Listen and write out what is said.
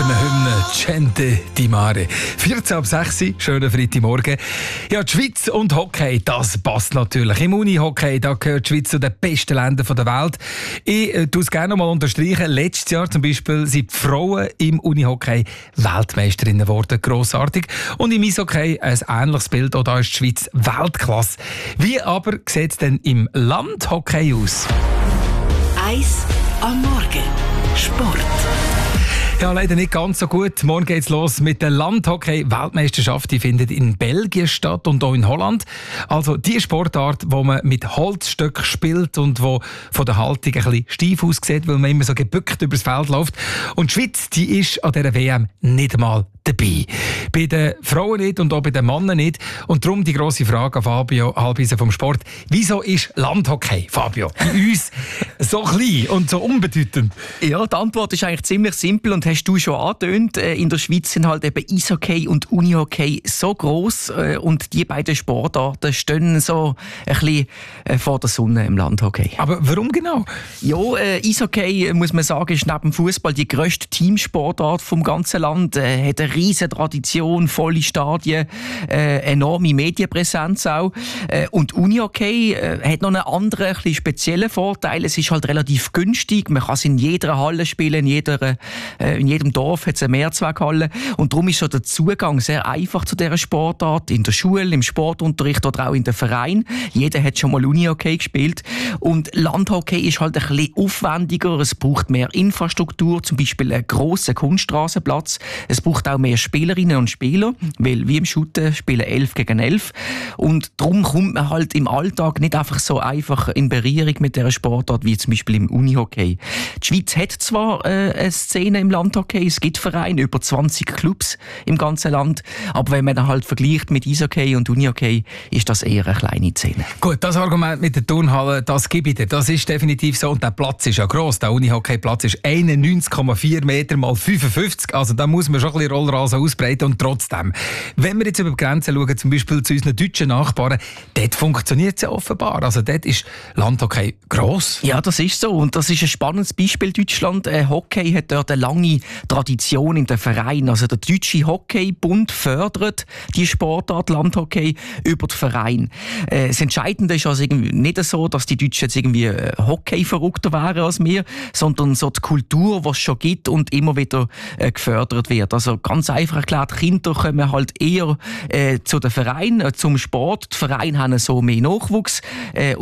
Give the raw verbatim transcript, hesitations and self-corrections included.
einer Hymne «Gente di Mare». vierzehn ab sechs, schönen Freitagmorgen. Ja, die Schweiz und Hockey, das passt natürlich. Im Unihockey, da gehört die Schweiz zu den besten Ländern der Welt. Ich äh, tue es gerne noch mal unterstreichen. Letztes Jahr zum Beispiel sind die Frauen im Unihockey Weltmeisterinnen geworden. Grossartig. Und im Eishockey ein ähnliches Bild. Auch da ist die Schweiz Weltklasse. Wie aber sieht es denn im Landhockey aus? Eis am Morgen. Sport. Ja, leider nicht ganz so gut. Morgen geht's los mit der Landhockey-Weltmeisterschaft. Die findet in Belgien statt und auch in Holland. Also die Sportart, wo man mit Holzstöcken spielt und wo von der Haltung ein bisschen steif aussieht, weil man immer so gebückt übers Feld läuft. Und die Schweiz, die ist an dieser W M nicht einmal dabei. Bei den Frauen nicht und auch bei den Männern nicht. Und darum die grosse Frage an Fabio Halbisen vom Sport. Wieso ist Landhockey, Fabio, bei uns so klein und so unbedeutend? Ja, die Antwort ist eigentlich ziemlich simpel und hast du schon angetönt. In der Schweiz sind halt eben Eishockey und Unihockey so gross und die beiden Sportarten stehen so ein bisschen vor der Sonne im Landhockey. Aber warum genau? Ja, äh, Eishockey, muss man sagen, ist neben dem Fußball die grösste Teamsportart vom ganzen Land. Äh, hat eine riesige Tradition, volle Stadien, äh, enorme Medienpräsenz auch. Äh, und Unihockey äh, hat noch einen anderen, ein bisschen speziellen Vorteil. Es ist halt relativ günstig. Man kann es in jeder Halle spielen, in jeder äh, in jedem Dorf hat es eine Mehrzweckhalle. Und darum ist so der Zugang sehr einfach zu dieser Sportart. In der Schule, im Sportunterricht oder auch in den Verein. Jeder hat schon mal Unihockey gespielt. Und Landhockey ist halt ein bisschen aufwendiger. Es braucht mehr Infrastruktur, zum Beispiel einen grossen Kunststraßenplatz. Es braucht auch mehr Spielerinnen und Spieler, weil wie im Shooten spielen elf gegen elf. Und darum kommt man halt im Alltag nicht einfach so einfach in Berührung mit dieser Sportart wie zum Beispiel im Unihockey. Die Schweiz hat zwar äh, eine Szene im Landhockey, es gibt Vereine, über zwanzig Clubs im ganzen Land, aber wenn man dann halt vergleicht mit Eishockey und Unihockey, ist das eher eine kleine Szene. Gut, das Argument mit der Turnhalle, das gebe ich dir. Das ist definitiv so und der Platz ist ja gross. Der Unihockey-Platz ist einundneunzig Komma vier Meter mal fünfundfünfzig, also da muss man schon ein bisschen Rollrasen ausbreiten und trotzdem, wenn wir jetzt über die Grenzen schauen, zum Beispiel zu unseren deutschen Nachbarn, dort funktioniert es ja offenbar. Also dort ist Landhockey gross. Ja, das ist so und das ist ein spannendes Beispiel. Deutschland, äh, Hockey hat dort eine lange Tradition in den Vereinen. Also der Deutsche Hockeybund fördert die Sportart Landhockey über den Verein. Äh, das Entscheidende ist also irgendwie nicht so, dass die Deutschen jetzt irgendwie Hockey verrückter wären als wir, sondern so die Kultur, die es schon gibt und immer wieder äh, gefördert wird. Also ganz einfach erklärt, Kinder kommen halt eher äh, zu den Vereinen, äh, zum Sport. Die Vereine haben so mehr Nachwuchs. Äh,